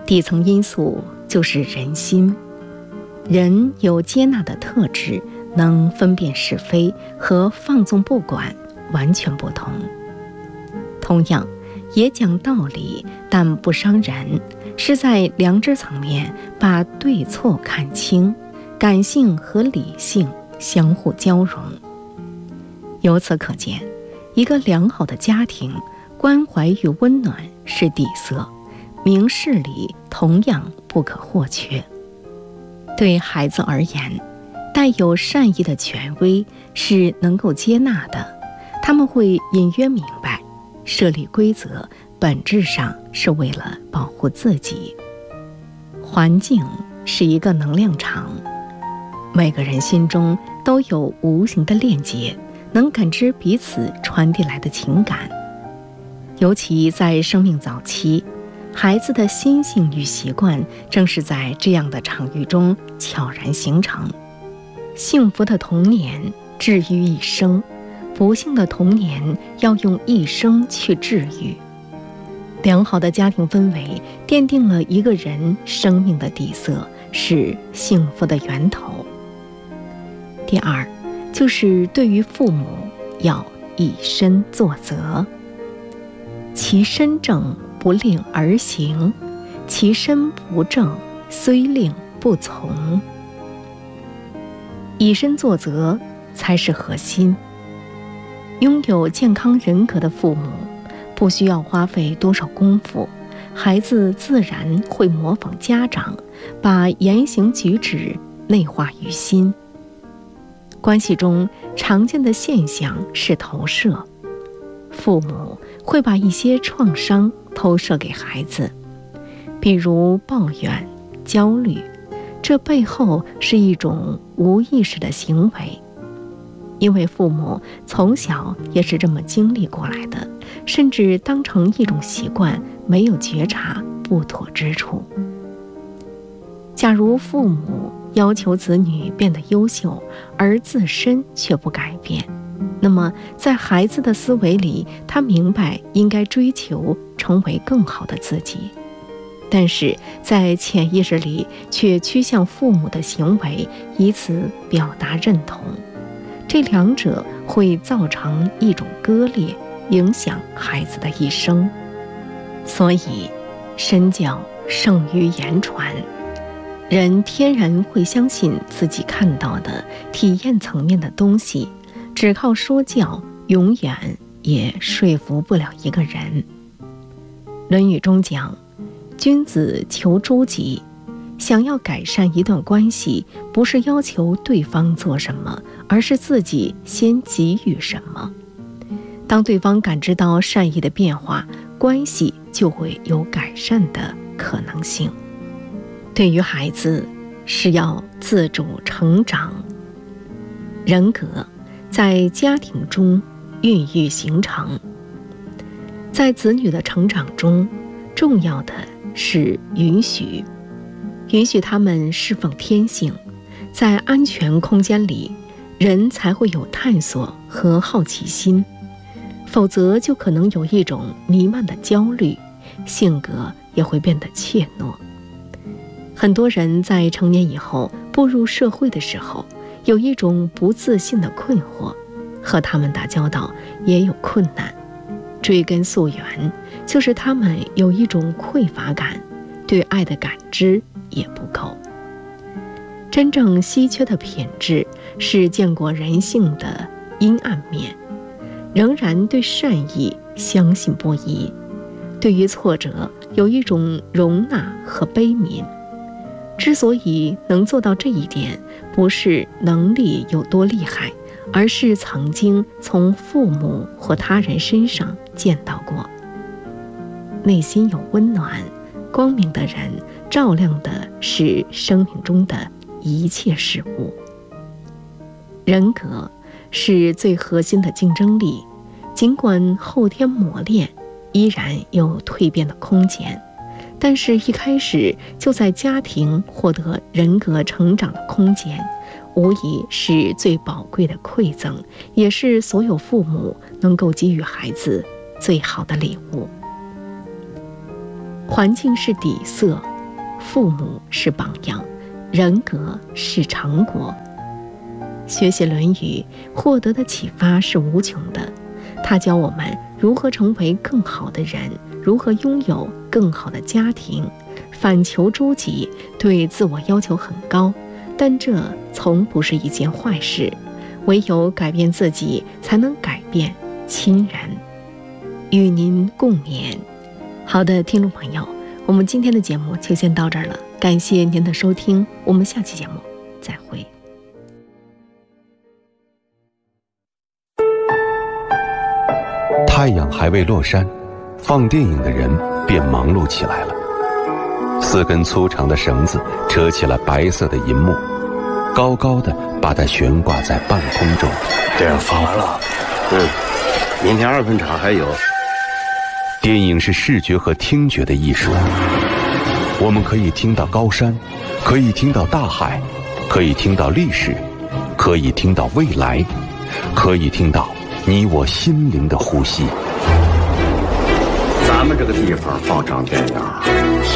底层因素就是人心。人有接纳的特质，能分辨是非，和放纵不管完全不同。同样，也讲道理，但不伤人，是在良知层面把对错看清，感性和理性相互交融。由此可见，一个良好的家庭，关怀与温暖是底色，明事理同样不可或缺。对孩子而言，带有善意的权威是能够接纳的，他们会隐约明白，设立规则本质上是为了保护自己。环境是一个能量场，每个人心中都有无形的链接，能感知彼此传递来的情感。尤其在生命早期，孩子的心性与习惯正是在这样的场域中悄然形成。幸福的童年治愈一生，不幸的童年要用一生去治愈。良好的家庭氛围奠定了一个人生命的底色，是幸福的源头。第二，就是对于父母要以身作则。其身正，不令儿行；其身不正，虽令不从。以身作则才是核心。拥有健康人格的父母，不需要花费多少功夫，孩子自然会模仿家长，把言行举止内化于心。关系中常见的现象是投射，父母会把一些创伤投射给孩子，比如抱怨、焦虑，这背后是一种无意识的行为。因为父母从小也是这么经历过来的，甚至当成一种习惯，没有觉察不妥之处。假如父母要求子女变得优秀，而自身却不改变，那么在孩子的思维里，他明白应该追求成为更好的自己，但是在潜意识里却趋向父母的行为，以此表达认同。这两者会造成一种割裂，影响孩子的一生。所以身教胜于言传，人天然会相信自己看到的体验层面的东西，只靠说教永远也说服不了一个人。论语中讲，君子求诸己。想要改善一段关系，不是要求对方做什么，而是自己先给予什么。当对方感知到善意的变化，关系就会有改善的可能性。对于孩子，是要自主成长。人格在家庭中孕育形成。在子女的成长中，重要的是允许他们释放天性。在安全空间里，人才会有探索和好奇心，否则就可能有一种弥漫的焦虑，性格也会变得怯懦。很多人在成年以后步入社会的时候，有一种不自信的困惑，和他们打交道也有困难。追根溯源，就是他们有一种匮乏感，对爱的感知也不够。真正稀缺的品质是见过人性的阴暗面，仍然对善意相信不疑，对于挫折有一种容纳和悲悯。之所以能做到这一点，不是能力有多厉害，而是曾经从父母或他人身上见到过。内心有温暖光明的人，照亮的是生命中的一切事物。人格是最核心的竞争力，尽管后天磨练，依然有蜕变的空间，但是一开始就在家庭获得人格成长的空间，无疑是最宝贵的馈赠，也是所有父母能够给予孩子最好的礼物。环境是底色， 父母是榜样，人格是成果。学习《论语》，获得的启发是无穷的。它教我们如何成为更好的人，如何拥有更好的家庭。反求诸己，对自我要求很高，但这从不是一件坏事。唯有改变自己，才能改变亲人。与您共勉。好的，听众朋友，我们今天的节目就先到这儿了，感谢您的收听，我们下期节目再会。 太阳还未落山，放电影的人便忙碌起来了。4根粗长的绳子扯起了白色的银幕，高高的把它悬挂在半空中。 电影放完了，明天2分场还有。 电影是视觉和听觉的艺术，我们可以听到高山，可以听到大海，可以听到历史，可以听到未来，可以听到你我心灵的呼吸。 咱们这个地方放场电影